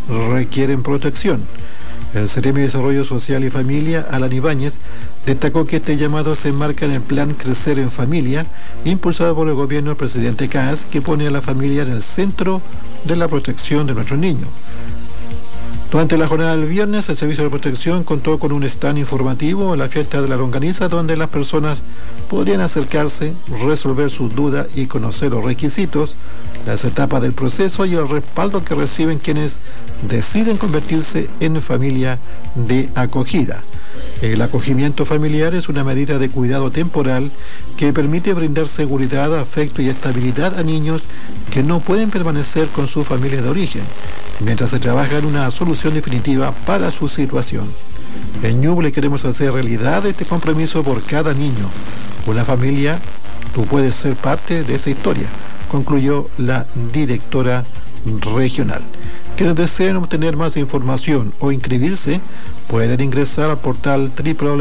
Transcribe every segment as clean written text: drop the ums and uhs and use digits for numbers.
requieren protección. El Seremi de Desarrollo Social y Familia, Alan Ibáñez, destacó que este llamado se enmarca en el plan Crecer en Familia, impulsado por el gobierno del presidente Kast, que pone a la familia en el centro de la protección de nuestros niños. Durante la jornada del viernes, el Servicio de Protección contó con un stand informativo en la fiesta de la longaniza, donde las personas podrían acercarse, resolver sus dudas y conocer los requisitos, las etapas del proceso y el respaldo que reciben quienes deciden convertirse en familia de acogida. El acogimiento familiar es una medida de cuidado temporal que permite brindar seguridad, afecto y estabilidad a niños que no pueden permanecer con su familia de origen, mientras se trabaja en una solución definitiva para su situación. En Ñuble queremos hacer realidad este compromiso por cada niño. Una familia, tú puedes ser parte de esa historia, concluyó la directora regional. Quienes deseen obtener más información o inscribirse pueden ingresar al portal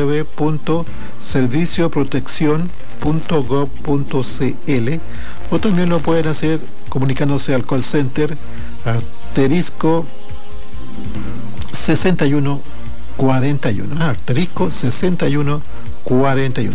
www.servicioproteccion.gov.cl o también lo pueden hacer comunicándose al call center asterisco 6141, asterisco 6141.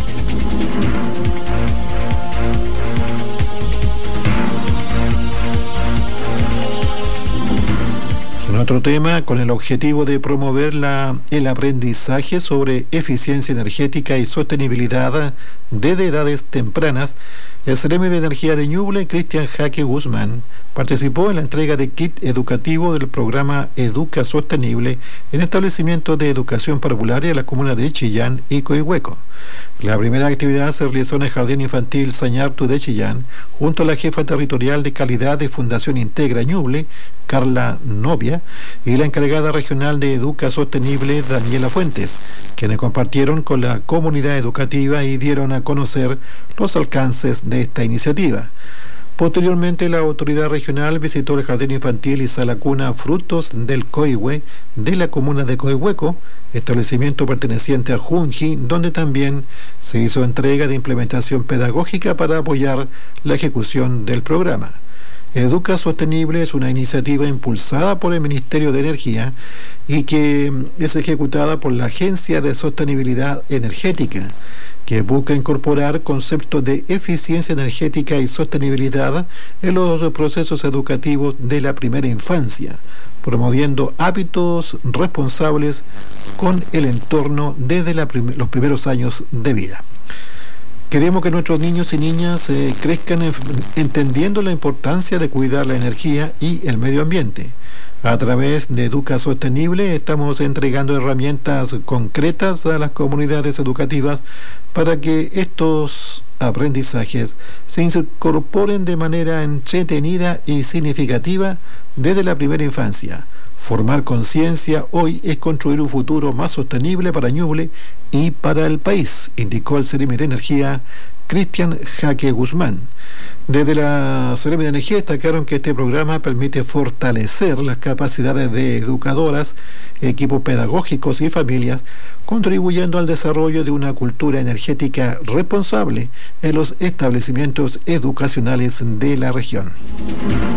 En otro tema, con el objetivo de promover el aprendizaje sobre eficiencia energética y sostenibilidad desde edades tempranas, el Seremi de Energía de Ñuble, Cristian Jaque Guzmán, participó en la entrega de kit educativo del programa Educa Sostenible en establecimientos de educación parvularia en la comuna de Chillán y Coihueco. La primera actividad se realizó en el Jardín Infantil Sañartu de Chillán, junto a la jefa territorial de calidad de Fundación Integra Ñuble, Carla Novia, y la encargada regional de Educa Sostenible, Daniela Fuentes, quienes compartieron con la comunidad educativa y dieron a conocer los alcances de esta iniciativa. Posteriormente, la autoridad regional visitó el Jardín Infantil y Sala Cuna Frutos del Coihue de la comuna de Coihueco, establecimiento perteneciente a Junji, donde también se hizo entrega de implementación pedagógica para apoyar la ejecución del programa. Educa Sostenible es una iniciativa impulsada por el Ministerio de Energía y que es ejecutada por la Agencia de Sostenibilidad Energética, que busca incorporar conceptos de eficiencia energética y sostenibilidad en los procesos educativos de la primera infancia, promoviendo hábitos responsables con el entorno desde los primeros años de vida. Queremos que nuestros niños y niñas crezcan entendiendo la importancia de cuidar la energía y el medio ambiente. A través de Educa Sostenible estamos entregando herramientas concretas a las comunidades educativas para que estos aprendizajes se incorporen de manera entretenida y significativa desde la primera infancia. Formar conciencia hoy es construir un futuro más sostenible para Ñuble y para el país, indicó el Seremi de Energía, Cristian Jaque Guzmán. Desde la Seremi de Energía destacaron que este programa permite fortalecer las capacidades de educadoras, equipos pedagógicos y familias, contribuyendo al desarrollo de una cultura energética responsable en los establecimientos educacionales de la región.